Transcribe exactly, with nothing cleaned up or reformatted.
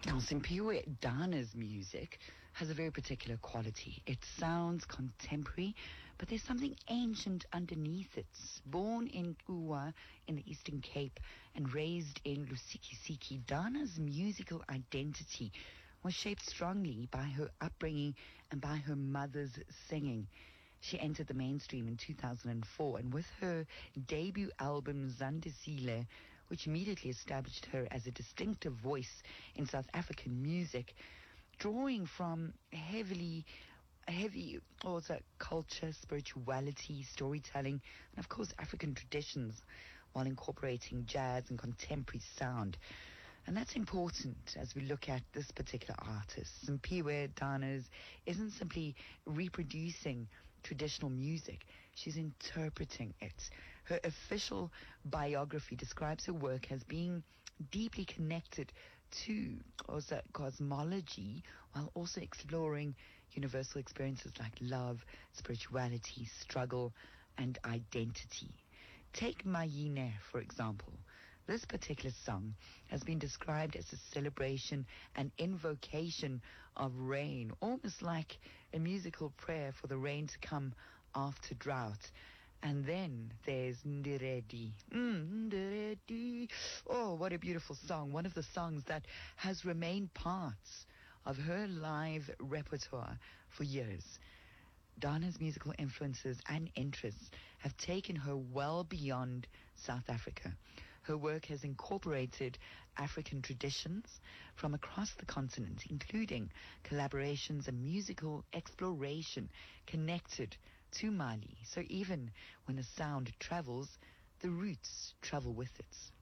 Now, Simpiwe Dana's music has a very particular quality. It sounds contemporary, but there's something ancient underneath it. Born in Uwa in the Eastern Cape and raised in Lusikisiki, Dana's musical identity was shaped strongly by her upbringing and by her mother's singing. She entered the mainstream in two thousand four, and with her debut album Zandisile, which immediately established her as a distinctive voice in South African music, drawing from heavily heavy also culture, spirituality, storytelling, and of course African traditions, while incorporating jazz and contemporary sound. And that's important as we look at this particular artist. Simpiwe Dana's isn't simply reproducing traditional music, she's interpreting it. Her official biography describes her work as being deeply connected to also cosmology, while also exploring universal experiences like love, spirituality, struggle, and identity. Take Mayine, for example. This particular song has been described as a celebration and invocation of rain, almost like a musical prayer for the rain to come after drought. And then there's Ndiredi. Mm, Ndiredi. Oh, what a beautiful song. One of the songs that has remained parts of her live repertoire for years. Dana's musical influences and interests have taken her well beyond South Africa. Her work has incorporated African traditions from across the continent, including collaborations and musical exploration connected to Mali. So even when the sound travels, the roots travel with it.